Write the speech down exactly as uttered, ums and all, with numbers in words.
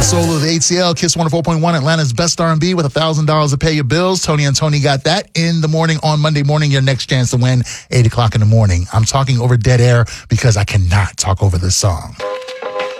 Soul of the A T L, Kiss one oh four point one, Atlanta's best R and B with one thousand dollars to pay your bills. Tony and Tony got that in the morning on Monday morning. Your next chance to win, eight o'clock in the morning. I'm talking over dead air because I cannot talk over this song.